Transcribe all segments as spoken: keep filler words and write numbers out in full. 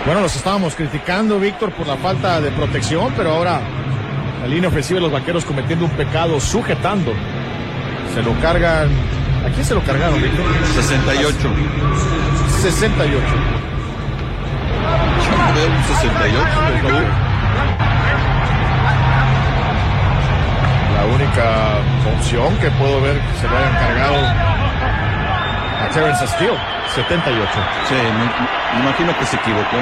Bueno, los estábamos criticando, Víctor, por la falta de protección, pero ahora la línea ofensiva de los Vaqueros cometiendo un pecado, sujetando. Se lo cargan. ¿A quién se lo cargaron, Víctor? sesenta y ocho. sesenta y ocho. Yo veo un sesenta y ocho, por favor. La única opción que puedo ver que se lo hayan cargado a Terrence Steele, setenta y ocho. Sí, me, me imagino que se equivocó.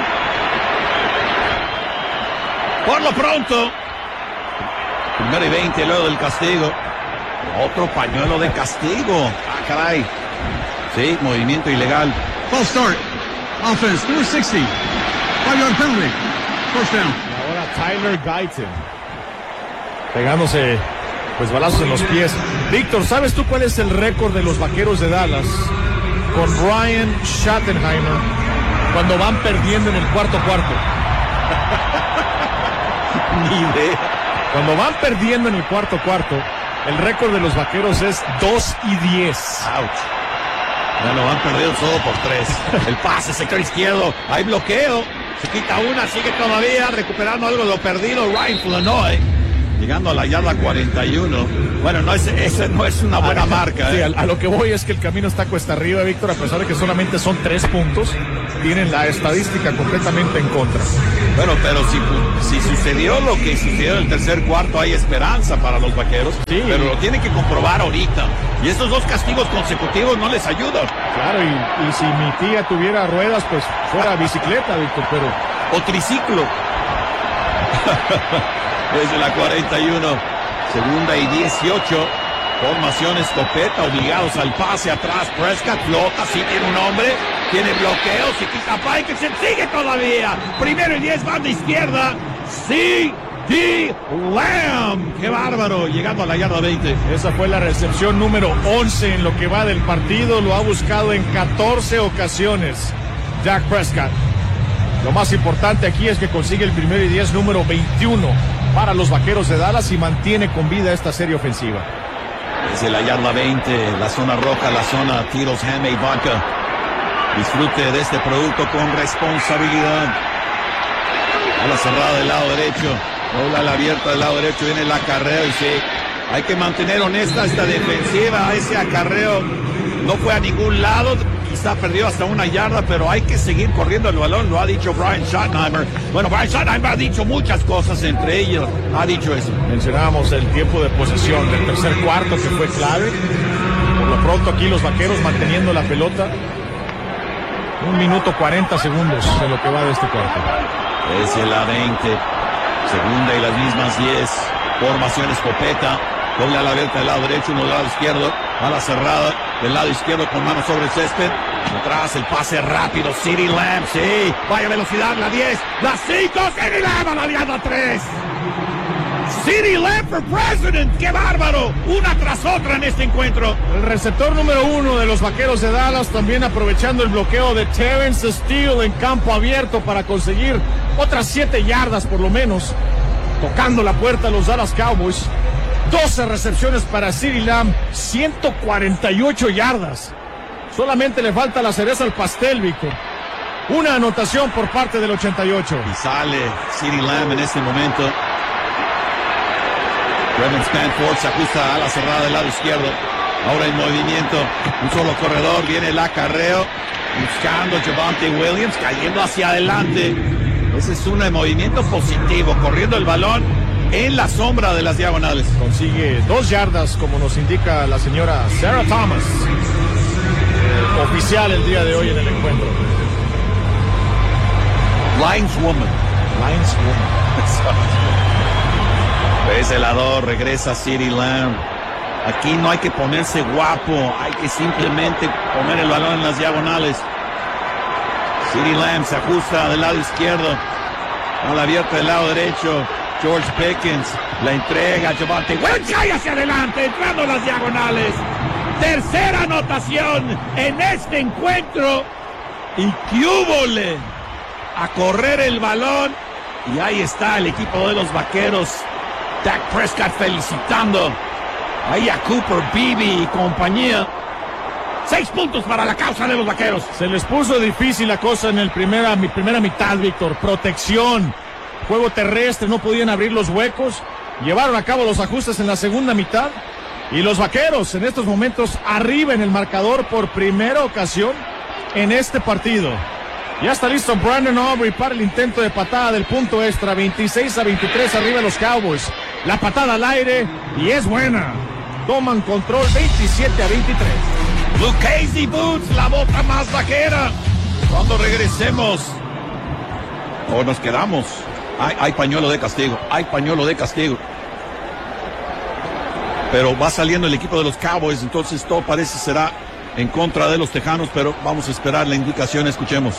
Por lo pronto, primero y veinte, luego del castigo. Otro pañuelo de castigo. Ah, caray. Sí, movimiento ilegal. False start. Offense, number sixty. Five-yard penalty. First down. Ahora Tyler Guyton pegándose pues balazos en los pies. Víctor, ¿sabes tú cuál es el récord de los Vaqueros de Dallas con Ryan Schottenheimer cuando van perdiendo en el cuarto cuarto? Ni idea. Cuando van perdiendo en el cuarto cuarto, el récord de los Vaqueros es dos y diez. Ouch. Ya lo han perdido todo por tres. El pase, sector izquierdo. Hay bloqueo. Se quita una, sigue todavía recuperando algo de lo perdido. Ryan Flanoy. Llegando a la yarda cuarenta y uno. Bueno, no es, esa no es una buena marca. Sí, ¿eh? a, a lo que voy es que el camino está cuesta arriba, Víctor, a pesar de que solamente son tres puntos. Tienen la estadística completamente en contra. Bueno, pero si, si sucedió lo que sucedió en el tercer cuarto, hay esperanza para los Vaqueros. Sí. Pero lo tienen que comprobar ahorita. Y estos dos castigos consecutivos no les ayudan. Claro, y, y si mi tía tuviera ruedas, pues fuera bicicleta, Víctor, pero... O triciclo. Desde la cuarenta y uno, segunda y dieciocho, formación escopeta, obligados al pase atrás. Prescott flota, sí tiene un hombre, tiene bloqueo, se quita Pike, se sigue todavía. Primero y diez, banda izquierda. Sí, D. Lamb, qué bárbaro, llegando a la yarda veinte. Esa fue la recepción número once en lo que va del partido. Lo ha buscado en catorce ocasiones Dak Prescott. Lo más importante aquí es que consigue el primero y diez número veintiuno para los Vaqueros de Dallas y mantiene con vida esta serie ofensiva. Desde la yarda veinte, la zona roja, la zona tiros, handmade vodka. Disfrute de este producto con responsabilidad. A la cerrada del lado derecho, bola a la abierta del lado derecho, viene el acarreo y sí, hay que mantener honesta esta defensiva. Ese acarreo no fue a ningún lado. Quizá perdió hasta una yarda, pero hay que seguir corriendo el balón, lo ha dicho Brian Schottenheimer. Bueno, Brian Schottenheimer ha dicho muchas cosas, entre ellos ha dicho eso. Mencionábamos el tiempo de posesión del tercer cuarto, que fue clave. Por lo pronto aquí los Vaqueros manteniendo la pelota. Un minuto cuarenta segundos de lo que va de este cuarto. Desde la veinte, segunda y las mismas diez, formación escopeta. Doble a la abierta del lado derecho, uno del lado izquierdo, a la cerrada del lado izquierdo con mano sobre el césped. Atrás el pase rápido, CeeDee Lamb, sí, vaya velocidad, la diez, la cinco, CeeDee Lamb a la yarda tres. CeeDee Lamb for president, qué bárbaro, una tras otra en este encuentro. El receptor número uno de los Vaqueros de Dallas, también aprovechando el bloqueo de Terrence Steele en campo abierto para conseguir otras siete yardas por lo menos, tocando la puerta a los Dallas Cowboys. doce recepciones para CeeDee Lamb, ciento cuarenta y ocho yardas. Solamente le falta la cereza al pastel, Víctor. Una anotación por parte del ochenta y ocho. Y sale CeeDee Lamb en este momento. Brevin Stanford se ajusta a la cerrada del lado izquierdo. Ahora en movimiento, un solo corredor, viene el acarreo. Buscando Javonte Williams, cayendo hacia adelante. Ese es un movimiento positivo, corriendo el balón en la sombra de las diagonales. Consigue dos yardas, como nos indica la señora Sarah Thomas, eh, oficial el día de hoy en el encuentro. Lineswoman. Lineswoman. Desde el lado regresa CeeDee Lamb. Aquí no hay que ponerse guapo, hay que simplemente poner el balón en las diagonales. CeeDee Lamb se ajusta del lado izquierdo, a la abierta del lado derecho. George Pickens la entrega a Javonte Williams, cae hacia adelante, entrando las diagonales. Tercera anotación en este encuentro. Y que húbole a correr el balón. Y ahí está el equipo de los Vaqueros. Dak Prescott felicitando ahí a Cooper Beebe y compañía. Seis puntos para la causa de los Vaqueros. Se les puso difícil la cosa en el primera, mi primera mitad, Víctor. Protección, juego terrestre, no podían abrir los huecos. Llevaron a cabo los ajustes en la segunda mitad. Y los Vaqueros en estos momentos arriba en el marcador por primera ocasión en este partido. Ya está listo Brandon Aubrey para el intento de patada del punto extra. veintiséis a veintitrés arriba los Cowboys. La patada al aire y es buena. Toman control veintisiete a veintitrés. Lucchese Boots, la bota más vaquera. Cuando regresemos o nos quedamos, hay, hay pañuelo de castigo, hay pañuelo de castigo. Pero va saliendo el equipo de los Cowboys, entonces todo parece será en contra de los Tejanos, pero vamos a esperar la indicación, escuchemos.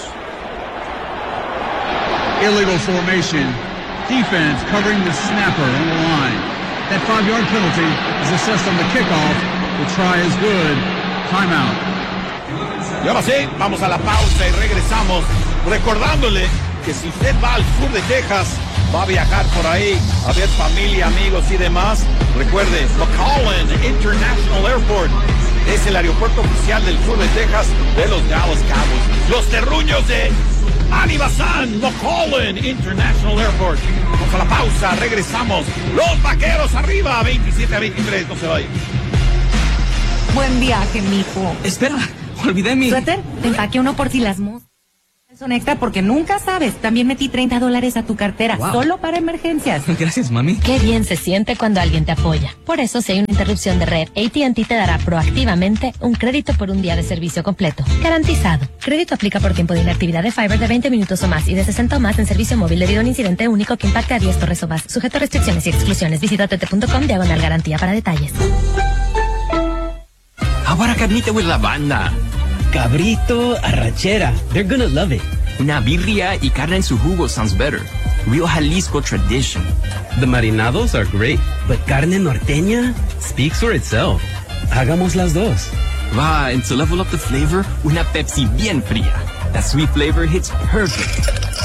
Illegal formation. Defense covering the snapper on the line. That five-yard penalty is assessed on the kickoff. The try is good. Timeout. Y ahora sí, vamos a la pausa y regresamos recordándole que si usted va al sur de Texas, va a viajar por ahí a ver familia, amigos y demás, recuerde, McAllen International Airport es el aeropuerto oficial del sur de Texas de los Dallas Cowboys. Los terruños de Annie Bazán, McAllen International Airport. Vamos a la pausa, regresamos. Los Vaqueros arriba, veintisiete a veintitrés, no se vayan. Buen viaje, mijo. Espera, olvidé mi... Suéter, te empaqué uno por si las moscas. Son extra porque nunca sabes. También metí treinta dólares a tu cartera, wow, solo para emergencias. Gracias, mami. Qué bien se siente cuando alguien te apoya. Por eso, si hay una interrupción de red, A T and T te dará proactivamente un crédito por un día de servicio completo. Garantizado. Crédito aplica por tiempo de inactividad de Fiber de veinte minutos o más y de sesenta o más en servicio móvil debido a un incidente único que impacte a diez torres o más. Sujeto a restricciones y exclusiones. Visita t t punto com diagonal garantía para detalles. Ahora carnita with la banda. Cabrito, arrachera. They're gonna love it. Una birria y carne en su jugo sounds better. Real Jalisco tradition. The marinados are great, but carne norteña speaks for itself. Hagamos las dos. Va, and to level up the flavor, una Pepsi bien fría. That sweet flavor hits perfect.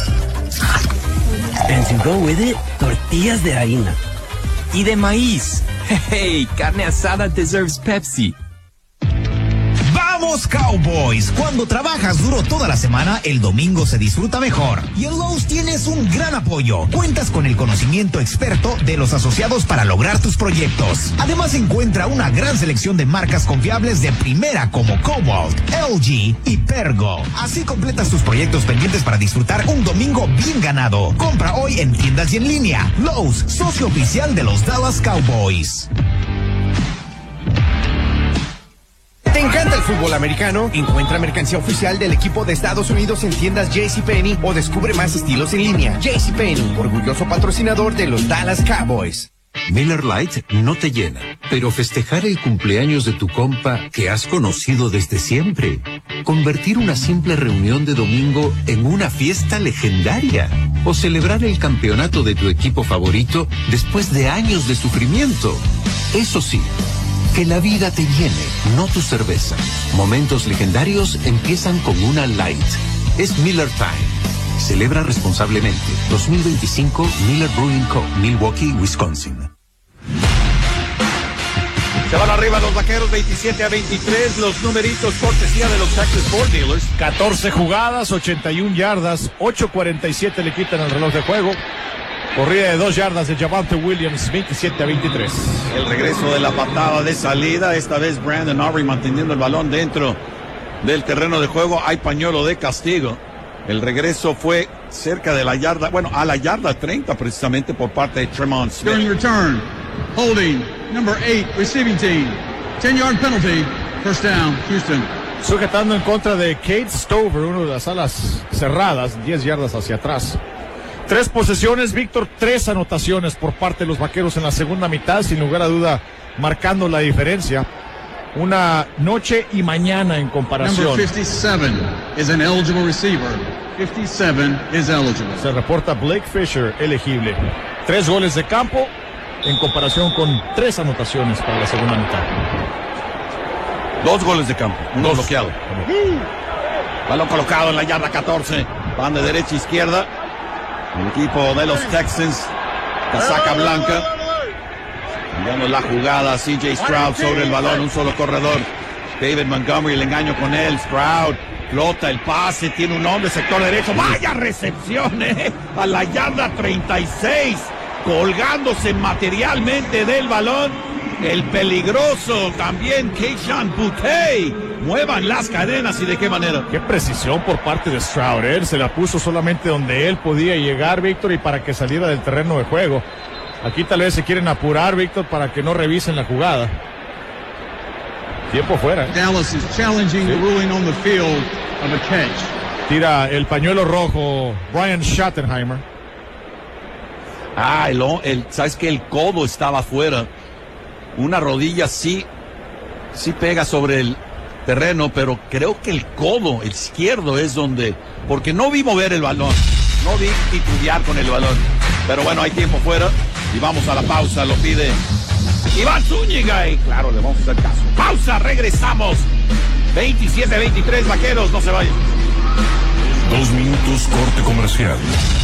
And to go with it, tortillas de harina. Y de maíz. Hey, carne asada deserves Pepsi. ¡Vamos, Cowboys! Cuando trabajas duro toda la semana, el domingo se disfruta mejor. Y en Lowe's tienes un gran apoyo. Cuentas con el conocimiento experto de los asociados para lograr tus proyectos. Además, encuentra una gran selección de marcas confiables de primera como Cobalt, L G y Pergo. Así completas tus proyectos pendientes para disfrutar un domingo bien ganado. Compra hoy en tiendas y en línea. Lowe's, socio oficial de los Dallas Cowboys. ¿Te encanta el fútbol americano? Encuentra mercancía oficial del equipo de Estados Unidos en tiendas JCPenney o descubre más estilos en línea. JCPenney, orgulloso patrocinador de los Dallas Cowboys. Miller Lite no te llena, pero festejar el cumpleaños de tu compa que has conocido desde siempre. Convertir una simple reunión de domingo en una fiesta legendaria. O celebrar el campeonato de tu equipo favorito después de años de sufrimiento. Eso sí, que la vida te llene, no tu cerveza. Momentos legendarios empiezan con una Light. Es Miller Time. Celebra responsablemente. dos mil veinticinco Miller Brewing Co., Milwaukee, Wisconsin. Se van arriba los Vaqueros veintisiete a veintitrés. Los numeritos cortesía de los Texas Ford Dealers. catorce jugadas, ochenta y una yardas, ocho cuarenta y siete le quitan el reloj de juego. Corrida de dos yardas de Javonte Williams, veintisiete a veintitrés. El regreso de la patada de salida, esta vez Brandon Aubrey manteniendo el balón dentro del terreno de juego. Hay pañuelo de castigo. El regreso fue cerca de la yarda, bueno, a la yarda treinta precisamente por parte de Tremont Smith. During return, holding, number eight, receiving team. ten-yard penalty, first down, Houston. Sujetando en contra de Kate Stover, uno de las alas cerradas, diez yardas hacia atrás. Tres posesiones, Víctor, tres anotaciones por parte de los Vaqueros en la segunda mitad, sin lugar a duda, marcando la diferencia. Una noche y mañana en comparación. Number fifty-seven is an eligible receiver. fifty-seven is eligible. Se reporta Blake Fisher elegible. Tres goles de campo en comparación con tres anotaciones para la segunda mitad. Dos goles de campo, uno Dos. bloqueado. Balón colocado en la yarda catorce, van de derecha a izquierda. El equipo de los Texans, casaca blanca. Enviando la jugada, C J Stroud sobre el balón, un solo corredor. David Montgomery, el engaño con él. Stroud flota el pase, tiene un hombre, sector derecho. ¡Vaya recepción, eh! A la yarda treinta y seis, colgándose materialmente del balón. El peligroso también Keishan Boutte. Muevan las cadenas, y de qué manera. Qué precisión por parte de Stroud. Él se la puso solamente donde él podía llegar, Víctor, y para que saliera del terreno de juego. Aquí tal vez se quieren apurar, Víctor, para que no revisen la jugada. Tiempo fuera. Dallas is challenging sí. the ruling on the field of a catch. Tira el pañuelo rojo Brian Schottenheimer. Ah, el, el, sabes que el codo estaba fuera. Una rodilla sí, sí pega sobre el terreno, pero creo que el codo el izquierdo es donde, porque no vi mover el balón, no vi titubear con el balón. Pero bueno, hay tiempo fuera y vamos a la pausa, lo pide Iván Zúñiga y claro, le vamos a hacer caso. Pausa, regresamos. veintisiete veintitrés, Vaqueros, no se vayan. Dos minutos, corte comercial.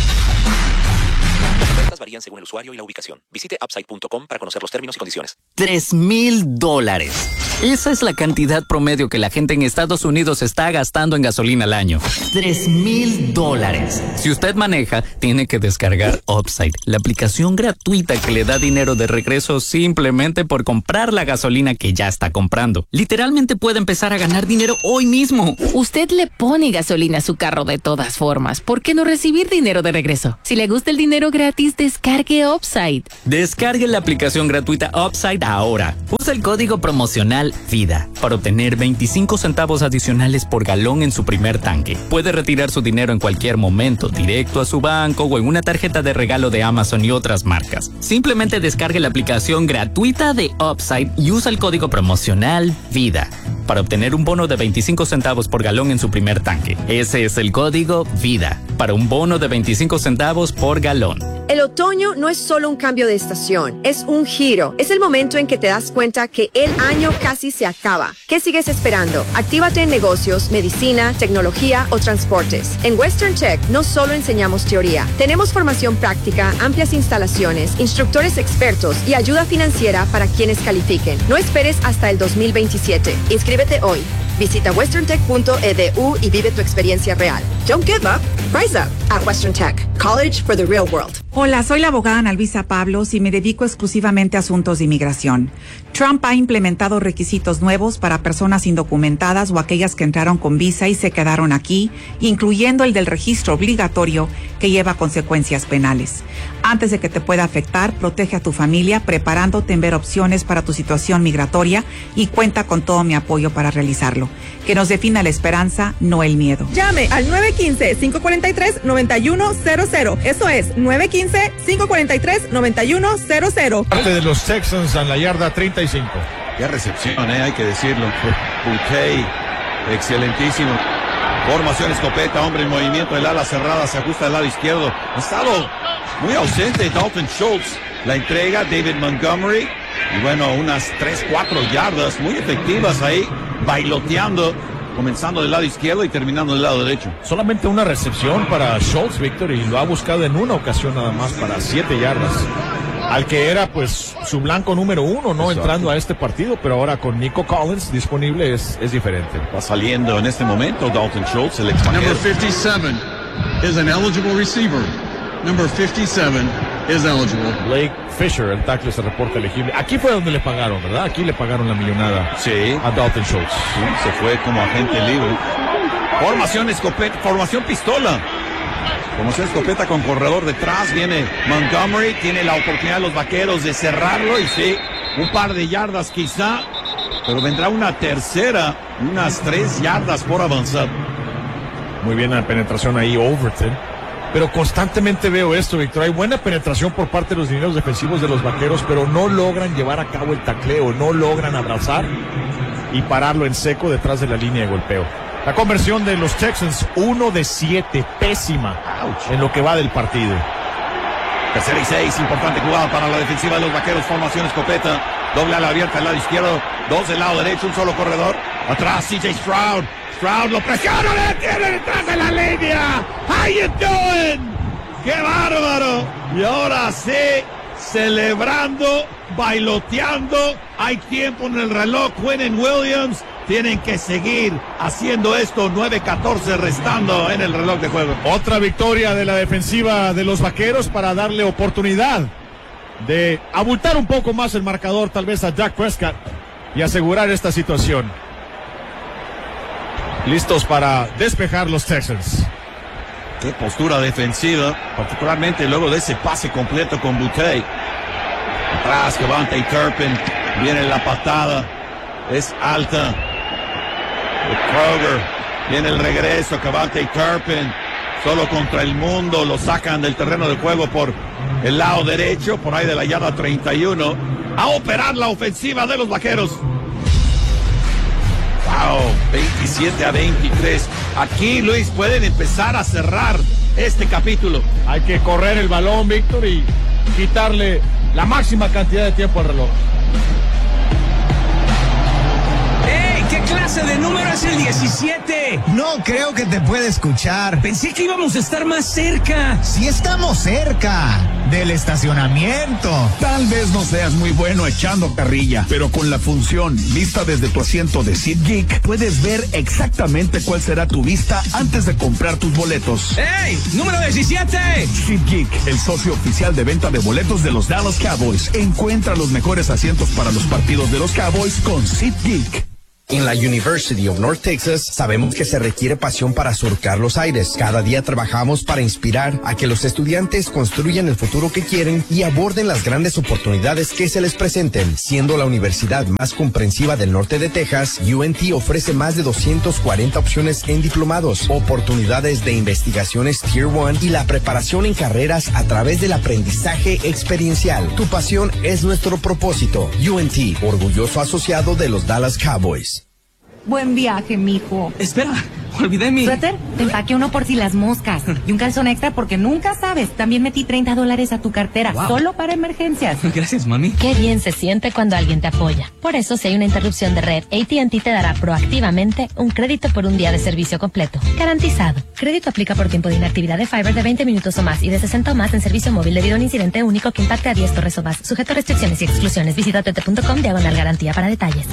Las ofertas varían según el usuario y la ubicación. Visite upside punto com para conocer los términos y condiciones. Tres mil dólares. Esa es la cantidad promedio que la gente en Estados Unidos está gastando en gasolina al año. Tres mil dólares. Si usted maneja, tiene que descargar Upside, la aplicación gratuita que le da dinero de regreso simplemente por comprar la gasolina que ya está comprando. Literalmente puede empezar a ganar dinero hoy mismo. Usted le pone gasolina a su carro de todas formas. ¿Por qué no recibir dinero de regreso? Si le gusta el dinero gratis, descargue Upside. Descargue la aplicación gratuita Upside ahora. Usa el código promocional VIDA para obtener veinticinco centavos adicionales por galón en su primer tanque. Puede retirar su dinero en cualquier momento, directo a su banco o en una tarjeta de regalo de Amazon y otras marcas. Simplemente descargue la aplicación gratuita de Upside y usa el código promocional VIDA para obtener un bono de veinticinco centavos por galón en su primer tanque. Ese es el código VIDA para un bono de veinticinco centavos por galón. El otoño no es solo un cambio de estación, es un giro. Es el momento en que te das cuenta que el año casi se acaba. ¿Qué sigues esperando? Actívate en negocios, medicina, tecnología o transportes. En Western Tech no solo enseñamos teoría. Tenemos formación práctica, amplias instalaciones, instructores expertos y ayuda financiera para quienes califiquen. No esperes hasta el dos mil veintisiete. Inscríbete hoy. Visita western tech punto e d u y vive tu experiencia real. Don't give up. Rise up at Western Tech. College for the real world. Hola, soy la abogada Analvisa Pablos y me dedico exclusivamente a asuntos de inmigración. Trump ha implementado requisitos nuevos para personas indocumentadas o aquellas que entraron con visa y se quedaron aquí, incluyendo el del registro obligatorio que lleva consecuencias penales. Antes de que te pueda afectar, protege a tu familia preparándote en ver opciones para tu situación migratoria y cuenta con todo mi apoyo para realizarlo. Que nos defina la esperanza, no el miedo. Llame al nueve uno cinco, cinco cuatro tres, nueve uno cero cero. Eso es nueve uno cinco, cinco cuatro tres, nueve uno cero cero. Parte de los Texans en la yarda treinta y cinco. Qué recepción, eh, hay que decirlo. Boutte, excelentísimo. Formación escopeta, hombre en movimiento, el ala cerrada, se ajusta al lado izquierdo. Ha estado muy ausente Dalton Schultz. La entrega David Montgomery. Y bueno, unas tres, cuatro yardas muy efectivas ahí, bailoteando, comenzando del lado izquierdo y terminando del lado derecho. Solamente una recepción para Schultz, Víctor, y lo ha buscado en una ocasión nada más para siete yardas. Al que era pues su blanco número uno, ¿no? Exacto. Entrando a este partido, pero ahora con Nico Collins disponible es, es diferente. Va saliendo en este momento Dalton Schultz, el extranjero. Number fifty-seven is an eligible receiver. Number fifty-seven is eligible. Blake Fisher, el tackle, se reporta elegible. Aquí fue donde le pagaron, ¿verdad? Aquí le pagaron la millonada sí. a Dalton Schultz. Sí, se fue como agente libre. Formación escopeta, formación pistola. Formación escopeta con corredor detrás. Viene Montgomery, tiene la oportunidad de los Vaqueros de cerrarlo y sí, un par de yardas quizá, pero vendrá una tercera, unas tres yardas por avanzar. Muy bien la penetración ahí, Overton. Pero constantemente veo esto, Víctor. Hay buena penetración por parte de los dineros defensivos de los Vaqueros, pero no logran llevar a cabo el tacleo, no logran abrazar y pararlo en seco detrás de la línea de golpeo. La conversión de los Texans, uno de siete, pésima en lo que va del partido. Tercera y seis, importante jugada para la defensiva de los Vaqueros, formación escopeta, doble ala abierta al lado izquierdo, dos del lado derecho, un solo corredor, atrás C J Stroud, Stroud lo presiona, le tiene detrás de la línea. How you doing? ¡Qué bárbaro! Y ahora sí, celebrando, bailoteando, hay tiempo en el reloj. Quinnen Williams tienen que seguir haciendo esto. nueve catorce restando en el reloj de juego. Otra victoria de la defensiva de los Vaqueros para darle oportunidad de abultar un poco más el marcador tal vez a Dak Prescott y asegurar esta situación. Listos para despejar los Texans. Qué postura defensiva, particularmente luego de ese pase completo con Boutte. Atrás Kevontae Turpin, viene la patada, es alta. De Kroger, viene el regreso, Kevontae Turpin, solo contra el mundo, lo sacan del terreno de juego por el lado derecho, por ahí de la yarda treinta y uno, a operar la ofensiva de los Vaqueros. Wow, veintisiete a veintitrés. Aquí, Luis, pueden empezar a cerrar este capítulo. Hay que correr el balón, Víctor, y quitarle la máxima cantidad de tiempo al reloj. ¡Ey! ¿Qué clase de número es el diecisiete? No creo que te pueda escuchar. Pensé que íbamos a estar más cerca. Si estamos cerca del estacionamiento. Tal vez no seas muy bueno echando carrilla, pero con la función vista desde tu asiento de SeatGeek, puedes ver exactamente cuál será tu vista antes de comprar tus boletos. ¡Ey! ¡Número diecisiete! SeatGeek, el socio oficial de venta de boletos de los Dallas Cowboys. Encuentra los mejores asientos para los partidos de los Cowboys con SeatGeek. En la University of North Texas sabemos que se requiere pasión para surcar los aires. Cada día trabajamos para inspirar a que los estudiantes construyan el futuro que quieren y aborden las grandes oportunidades que se les presenten. Siendo la universidad más comprensiva del norte de Texas, U N T ofrece más de doscientas cuarenta opciones en diplomados, oportunidades de investigaciones Tier uno y la preparación en carreras a través del aprendizaje experiencial. Tu pasión es nuestro propósito. U N T, orgulloso asociado de los Dallas Cowboys. Buen viaje, mijo. Espera, olvidé mi... Suéter, te empaqué uno por si las moscas. Y un calzón extra porque nunca sabes. También metí treinta dólares a tu cartera, wow, solo para emergencias. Gracias, mami. Qué bien se siente cuando alguien te apoya. Por eso, si hay una interrupción de red, A T and T te dará proactivamente un crédito por un día de servicio completo. Garantizado. Crédito aplica por tiempo de inactividad de Fiber de veinte minutos o más y de sesenta o más en servicio móvil debido a un incidente único que impacte a diez torres o más. Sujeto a restricciones y exclusiones. Visita t t punto com diagonal garantía para detalles.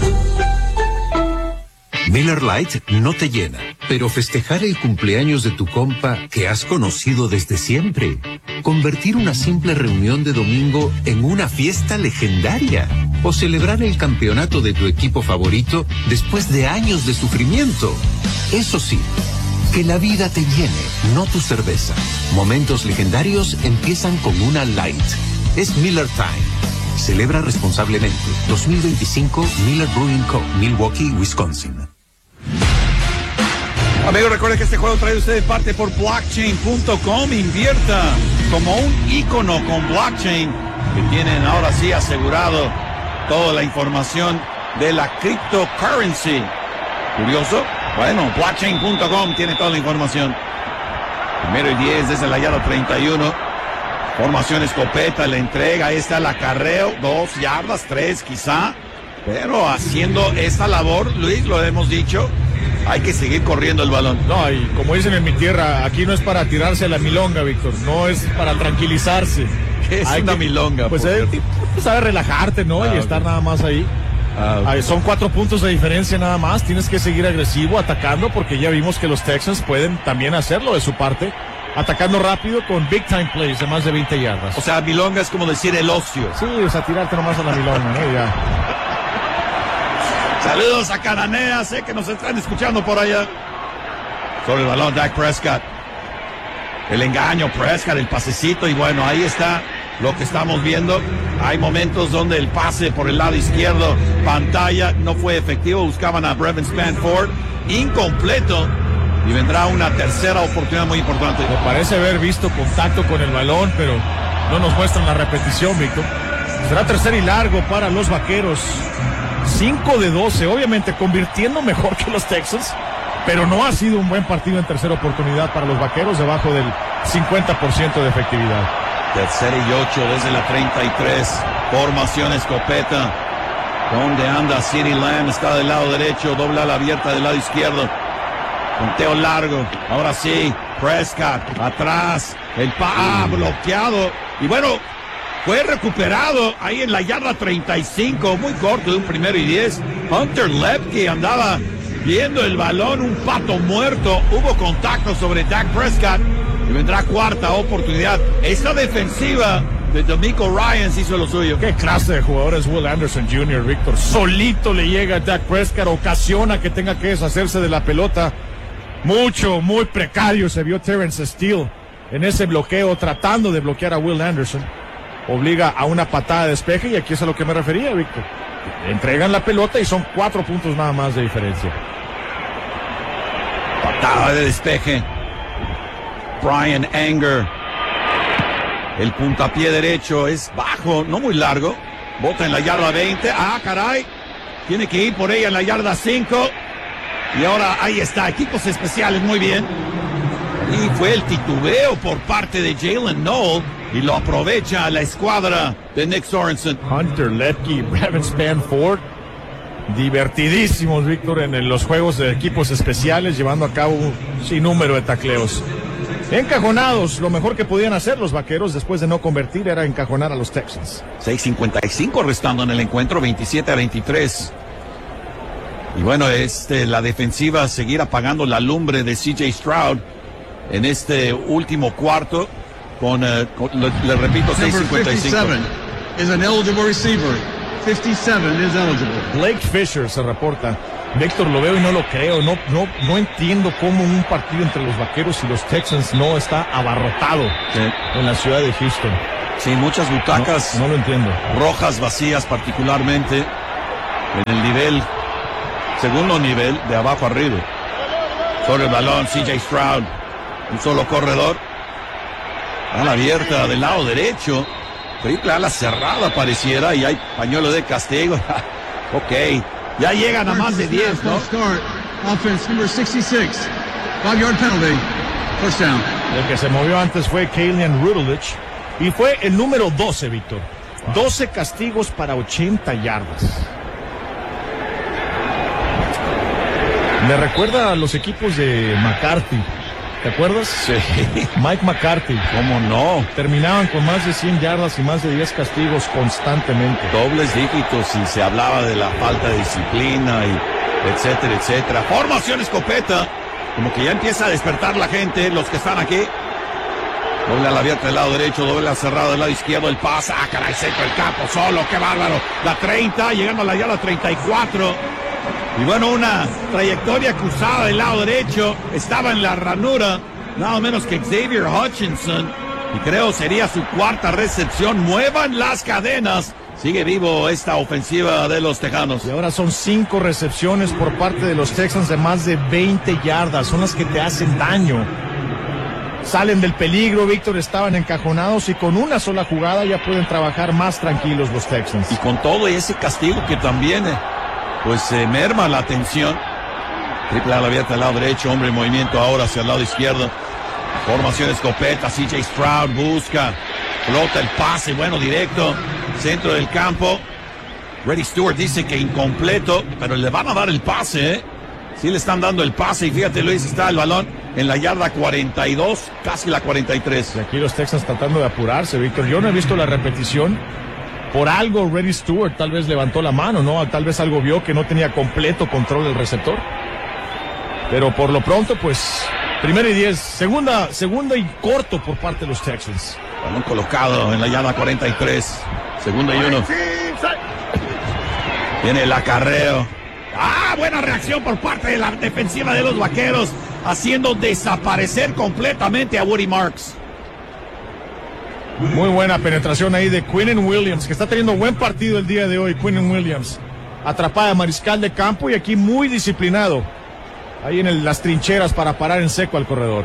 Miller Lite no te llena, pero festejar el cumpleaños de tu compa que has conocido desde siempre, convertir una simple reunión de domingo en una fiesta legendaria o celebrar el campeonato de tu equipo favorito después de años de sufrimiento. Eso sí, que la vida te llene, no tu cerveza. Momentos legendarios empiezan con una Light. Es Miller Time. Celebra responsablemente. dos mil veinticinco Miller Brewing Co., Milwaukee, Wisconsin. Amigos, recuerden que este juego trae usted de parte por blockchain punto com. Invierta como un ícono con blockchain, que tienen ahora sí asegurado toda la información de la cryptocurrency. ¿Curioso? Bueno, blockchain punto com tiene toda la información. Primero y diez desde la yarda treinta y uno. Formación escopeta, la entrega, ahí está el acarreo, dos yardas, tres quizá. Pero haciendo esta labor, Luis, lo hemos dicho, hay que seguir corriendo el balón. No, y como dicen en mi tierra, aquí no es para tirarse a la milonga, Víctor, no es para tranquilizarse. ¿Qué es hay una que, milonga? Pues es saber relajarte, ¿no? Ah, y okay. estar nada más ahí. Ah, okay. Son cuatro puntos de diferencia nada más, tienes que seguir agresivo, atacando, porque ya vimos que los Texans pueden también hacerlo de su parte, atacando rápido con big time plays de más de veinte yardas. O sea, milonga es como decir el ocio. Sí, o sea, tirarte nomás a la milonga, ¿no? Ya. Saludos a Cananea, sé que nos están escuchando por allá. Sobre el balón, Dak Prescott. El engaño, Prescott, el pasecito, y bueno, ahí está lo que estamos viendo. Hay momentos donde el pase por el lado izquierdo, pantalla, no fue efectivo. Buscaban a Brevin Spanford, incompleto. Y vendrá una tercera oportunidad muy importante. Me parece haber visto contacto con el balón, pero no nos muestran la repetición, Víctor. Será tercer y largo para los Vaqueros. cinco de doce, obviamente convirtiendo mejor que los Texans, pero no ha sido un buen partido en tercera oportunidad para los Vaqueros, debajo del cincuenta por ciento de efectividad. Tercera y ocho desde la treinta y tres. Formación escopeta. ¿Dónde anda CeeDee Lamb? Está del lado derecho, doble ala abierta del lado izquierdo. Conteo largo. Ahora sí, Prescott atrás. El pa ah, bloqueado. Y bueno, fue recuperado ahí en la yarda treinta y cinco, muy corto de un primero y diez. Hunter Lepke andaba viendo el balón, un pato muerto. Hubo contacto sobre Dak Prescott y vendrá cuarta oportunidad. Esta defensiva de DeMeco Ryans hizo lo suyo. Qué clase de jugador es Will Anderson junior, Víctor. Solito le llega a Dak Prescott, ocasiona que tenga que deshacerse de la pelota. Mucho, muy precario se vio Terrence Steele en ese bloqueo, tratando de bloquear a Will Anderson. Obliga a una patada de despeje, y aquí es a lo que me refería, Víctor. Entregan la pelota y son cuatro puntos nada más de diferencia. Patada de despeje. Brian Anger. El puntapié derecho es bajo, no muy largo. Bota en la yarda veinte. Ah, caray. Tiene que ir por ella en la yarda cinco. Y ahora ahí está, equipos especiales, muy bien. Y fue el titubeo por parte de Jalen Noel. Y lo aprovecha la escuadra de Nick Sorensen. Hunter Lepke y Brevin Spanford, divertidísimos, Víctor, en los juegos de equipos especiales, llevando a cabo un sinnúmero de tacleos. Encajonados, lo mejor que podían hacer los vaqueros después de no convertir era encajonar a los Texans. seis cincuenta y cinco restando en el encuentro, veintisiete a veintitrés. Y bueno, este, la defensiva seguir apagando la lumbre de C J Stroud en este último cuarto. Con, uh, con le, le repito, seis cincuenta y cinco. is an eligible receiver. fifty-seven is eligible. Blake Fisher se reporta. Víctor, lo veo y no lo creo. No, no, no entiendo cómo un partido entre los Vaqueros y los Texans no está abarrotado sí. en la ciudad de Houston. Sí, muchas butacas. No, no lo entiendo. Rojas vacías, particularmente en el nivel, segundo nivel, de abajo arriba. Sobre el balón, C J Stroud. Un solo corredor. Ala abierta del lado derecho. Triple ala cerrada pareciera. Y hay pañuelo de castigo. Ok. Ya llegan a más de diez, ¿no? Offense number sixty-six. Five yard penalty. First down. El que se movió antes fue Kalian Rudelich. Y fue el número doce, Víctor. doce castigos para ochenta yardas. Me recuerda a los equipos de McCarthy. ¿Te acuerdas? Sí. Mike McCarthy. ¿Cómo no? Terminaban con más de cien yardas y más de diez castigos constantemente. Dobles dígitos y se hablaba de la falta de disciplina y etcétera, etcétera. Formación escopeta. Como que ya empieza a despertar la gente, los que están aquí. Doble a la abierta del lado derecho, doble a cerrado del lado izquierdo, el pase. Ah, caray, centro el campo, solo, qué bárbaro. La treinta, llegando a la yarda treinta y cuatro. Y bueno, una trayectoria cruzada del lado derecho. Estaba en la ranura, nada menos que Xavier Hutchinson. Y creo sería su cuarta recepción. Muevan las cadenas. Sigue vivo esta ofensiva de los Tejanos. Y ahora son cinco recepciones por parte de los Texans de más de veinte yardas. Son las que te hacen daño. Salen del peligro, Víctor, estaban encajonados y con una sola jugada ya pueden trabajar más tranquilos los Texans. Y con todo ese castigo que también... Eh, pues se eh, merma la tensión. Triple ala abierta al lado derecho, hombre en movimiento ahora hacia el lado izquierdo. Formación escopeta, C J Stroud busca, flota el pase, bueno, directo, centro del campo. Reddy Stewart dice que incompleto, pero le van a dar el pase, ¿eh? Sí le están dando el pase y fíjate, Luis, está el balón en la yarda cuarenta y dos, casi la cuarenta y tres. Y aquí los Texans tratando de apurarse, Víctor. Yo no he visto la repetición. Por algo Reddy Stewart tal vez levantó la mano, ¿no? Tal vez algo vio que no tenía completo control del receptor. Pero por lo pronto, pues, primero y diez, segunda, segunda y corto por parte de los Texans. Balón colocado en la yarda cuarenta y tres, segunda y uno. Viene el acarreo. Ah, buena reacción por parte de la defensiva de los Vaqueros, haciendo desaparecer completamente a Woody Marks. Muy buena penetración ahí de Quinnen Williams, que está teniendo buen partido el día de hoy. Quinnen Williams, atrapada mariscal de campo y aquí muy disciplinado. Ahí en el, las trincheras para parar en seco al corredor.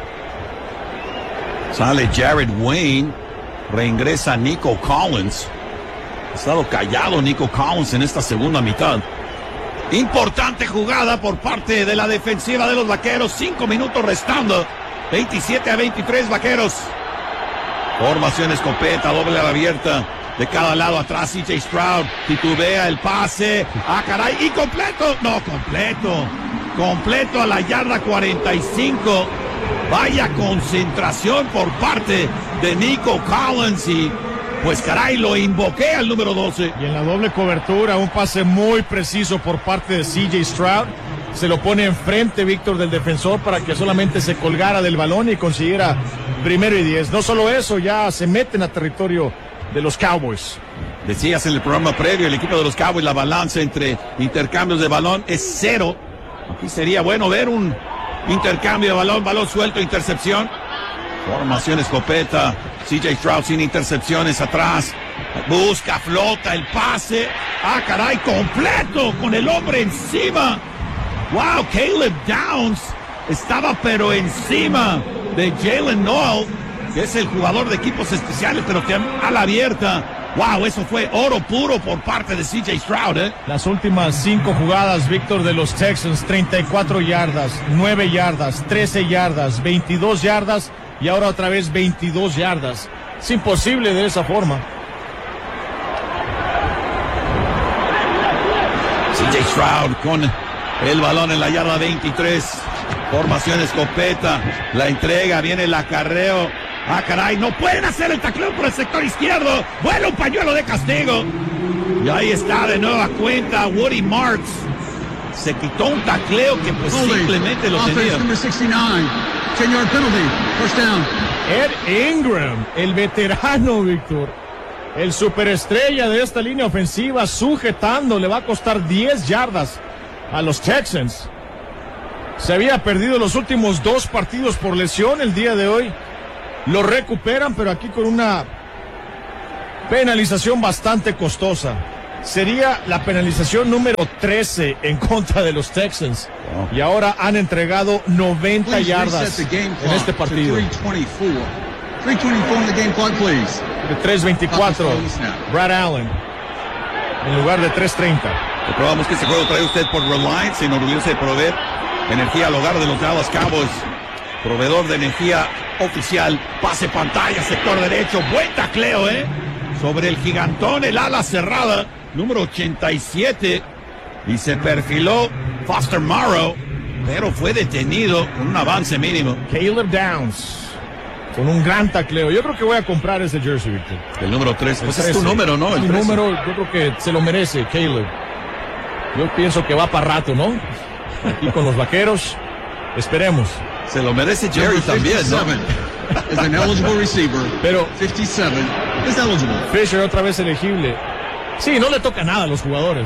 Sale Jared Wayne, reingresa Nico Collins. Ha estado callado Nico Collins en esta segunda mitad. Importante jugada por parte de la defensiva de los Vaqueros. Cinco minutos restando. veintisiete a veintitrés Vaqueros. Formación escopeta, doble a la abierta. De cada lado atrás C J Stroud. Titubea el pase. Ah, caray. Y completo. No, completo. Completo a la yarda cuarenta y cinco. Vaya concentración por parte de Nico Collins. Y Pues caray, lo invoqué al número doce. Y en la doble cobertura, un pase muy preciso por parte de C J Stroud. Se lo pone enfrente, Víctor, del defensor para que solamente se colgara del balón y consiguiera primero y diez. No solo eso, ya se meten a territorio de los Cowboys. Decías en el programa previo, el equipo de los Cowboys, la balanza entre intercambios de balón es cero. Aquí sería bueno ver un intercambio de balón, balón suelto, intercepción. Formación escopeta, C J Stroud sin intercepciones atrás. Busca, flota el pase. Ah, caray, completo, con el hombre encima. Wow, Caleb Downs estaba pero encima de Jalen Noel, que es el jugador de equipos especiales, pero que a la abierta. Wow, eso fue oro puro por parte de C J Stroud, ¿eh? Las últimas cinco jugadas, Víctor, de los Texans, treinta y cuatro yardas, nueve yardas, trece yardas, veintidós yardas y ahora otra vez veintidós yardas. Es imposible de esa forma. C J Stroud con el balón en la yarda veintitrés. Formación escopeta. La entrega, viene el acarreo. Ah, caray, no pueden hacer el tacleo por el sector izquierdo. Vuela un pañuelo de castigo. Y ahí está de nueva cuenta Woody Marks. Se quitó un tacleo que pues simplemente lo tenía. Ed Ingram, el veterano, Víctor. El superestrella de esta línea ofensiva sujetando. Le va a costar diez yardas a los Texans. Se había perdido los últimos dos partidos por lesión. El día de hoy lo recuperan, pero aquí con una penalización bastante costosa. Sería la penalización número trece en contra de los Texans. Oh. Y ahora han entregado noventa yardas en este partido. De tres veinticuatro, Brad Allen en lugar de tres treinta. Comprobamos que este juego trae usted por Reliance, se enorgullece de proveer energía al hogar de los Dallas Cowboys. Proveedor de energía oficial. Pase pantalla, sector derecho. Buen tacleo, ¿eh? Sobre el gigantón, el ala cerrada, número ochenta y siete. Y se perfiló Foster Morrow, pero fue detenido con un avance mínimo. Caleb Downs, con un gran tacleo. Yo creo que voy a comprar ese jersey, Victor. El número tres. Pues es tu número, ¿no? El número, yo creo que se lo merece, Caleb. Yo pienso que va para rato, ¿no? Aquí con los vaqueros. Esperemos. Se lo merece Jerry también, ¿no? Es an eligible receiver. Pero cincuenta y siete es eligible. Fisher otra vez elegible. Sí, no le toca nada a los jugadores.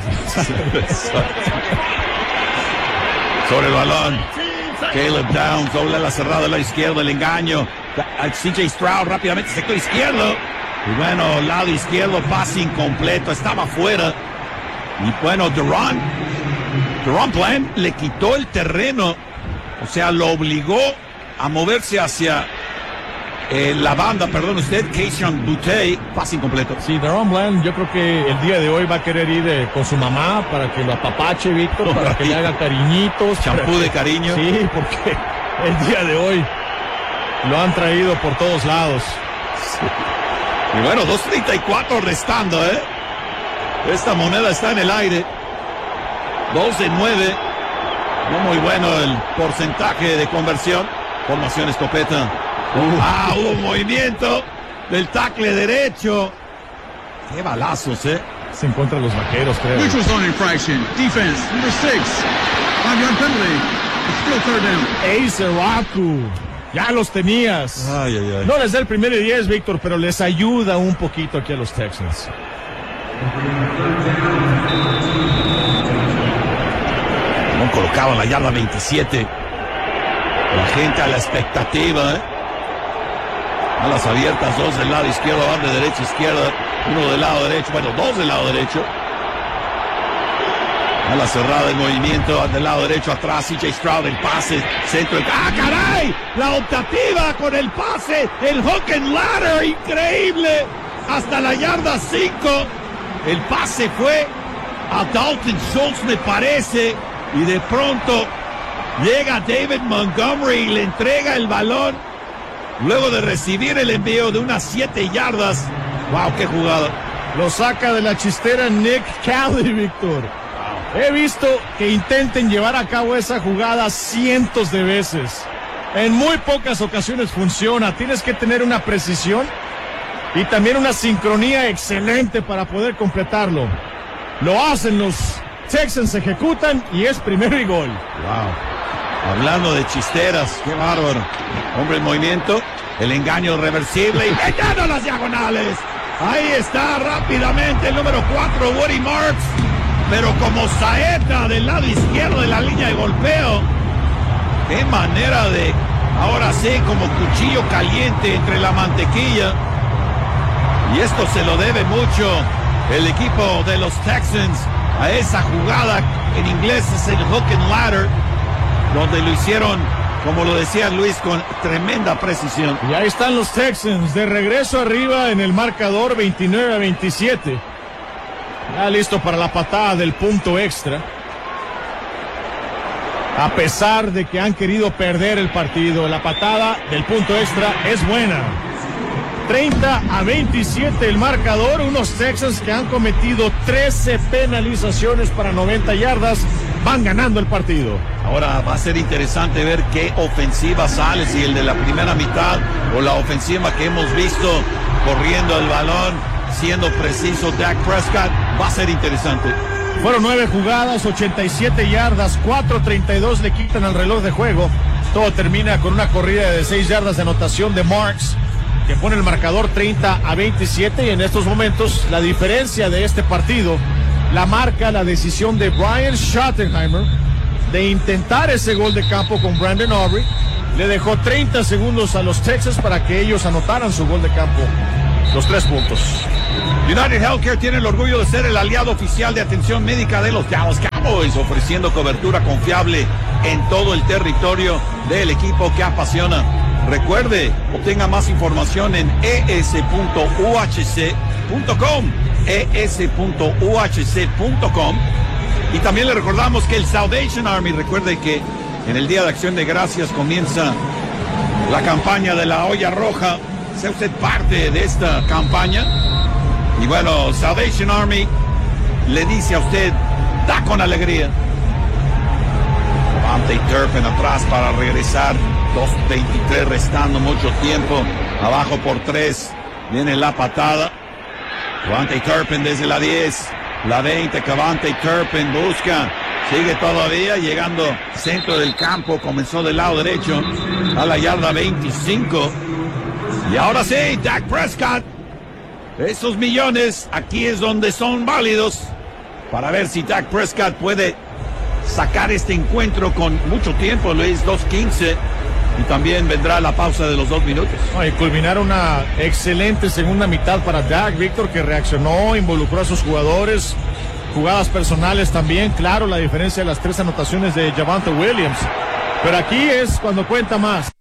Sobre el balón. Caleb Downs, doble a la cerrada a la izquierda, el engaño. C J Stroud rápidamente, sector izquierdo. Y bueno, lado izquierdo, pase incompleto, estaba fuera. Y bueno, Duran, Duran Bland le quitó el terreno. O sea, lo obligó a moverse hacia eh, la banda, perdón usted, Keishon Boutte, pase incompleto. Sí, Duran Bland, yo creo que el día de hoy va a querer ir eh, con su mamá para que lo apapache, Víctor, para right. que le haga cariñitos. Champú de cariño. Sí, porque el día de hoy lo han traído por todos lados. Sí. Y bueno, dos treinta y cuatro restando, ¿eh? Esta moneda está en el aire. dos de nueve. No muy bueno el porcentaje de conversión. Formación escopeta. Uh. Ah, hubo movimiento del tackle derecho. Qué balazos, ¿eh? Se encuentran los vaqueros, creo. Neutral zone infraction. Defense, number six. Five-yard penalty. It's still third down. Ace Raku. Ya los tenías. Ay, ay, ay. No les da el primero y diez, Víctor, pero les ayuda un poquito aquí a los Texans. No colocaba en la yarda veintisiete. La gente a la expectativa, ¿eh? Alas abiertas, dos del lado izquierdo, van de derecha a izquierda, uno del lado derecho, bueno, dos del lado derecho. Ala cerrada en movimiento, del lado derecho atrás, C J Stroud, el pase, centro, el... ¡ah, caray! La optativa con el pase, el hook and ladder, increíble, hasta la yarda cinco. El pase fue a Dalton Schultz, me parece, y de pronto llega David Montgomery y le entrega el balón luego de recibir el envío de unas siete yardas. ¡Wow, qué jugada! Lo saca de la chistera Nick Callie, Víctor. He visto que intenten llevar a cabo esa jugada cientos de veces. En muy pocas ocasiones funciona. Tienes que tener una precisión y también una sincronía excelente para poder completarlo. Lo hacen los Texans, ejecutan y es primero y gol. Wow. Hablando de chisteras, qué bárbaro. Hombre en movimiento, el engaño reversible y metiendo las diagonales. Ahí está rápidamente el número cuatro, Woody Marks, pero como saeta del lado izquierdo de la línea de golpeo. Qué manera de, ahora sí, como cuchillo caliente entre la mantequilla. Y esto se lo debe mucho el equipo de los Texans a esa jugada, en inglés es el hook and ladder, donde lo hicieron, como lo decía Luis, con tremenda precisión. Y ahí están los Texans de regreso arriba en el marcador veintinueve a veintisiete. Ya listo para la patada del punto extra. A pesar de que han querido perder el partido, la patada del punto extra es buena. treinta a veintisiete el marcador, unos Texans que han cometido trece penalizaciones para noventa yardas, van ganando el partido. Ahora va a ser interesante ver qué ofensiva sale, si el de la primera mitad o la ofensiva que hemos visto corriendo el balón, siendo preciso Dak Prescott, va a ser interesante. Fueron nueve jugadas, ochenta y siete yardas, cuatro treinta y dos le quitan al reloj de juego. Todo termina con una corrida de seis yardas de anotación de Marks, que pone el marcador treinta a veintisiete, y en estos momentos la diferencia de este partido la marca la decisión de Brian Schottenheimer de intentar ese gol de campo con Brandon Aubrey. Le dejó treinta segundos a los Texans para que ellos anotaran su gol de campo, los tres puntos. United Healthcare tiene el orgullo de ser el aliado oficial de atención médica de los Dallas Cowboys, ofreciendo cobertura confiable en todo el territorio del equipo que apasiona. Recuerde, obtenga más información en e s punto u h c punto com, e s punto u h c punto com. Y también le recordamos que el Salvation Army, recuerde que en el Día de Acción de Gracias comienza la campaña de la olla roja. Sea usted parte de esta campaña. Y bueno, Salvation Army le dice a usted, da con alegría. Devontae Turpin atrás para regresar. dos veintitrés restando, mucho tiempo. Abajo por tres. Viene la patada. Devontae Turpin desde la diez. La veinte. Devontae Turpin busca. Sigue todavía llegando centro del campo. Comenzó del lado derecho a la yarda veinticinco. Y ahora sí, Dak Prescott. Esos millones aquí es donde son válidos para ver si Dak Prescott puede sacar este encuentro con mucho tiempo, Luis, dos quince, y también vendrá la pausa de los dos minutos. Y culminar una excelente segunda mitad para Dak, Víctor, que reaccionó, involucró a sus jugadores, jugadas personales también, claro, la diferencia de las tres anotaciones de Javonte Williams, pero aquí es cuando cuenta más.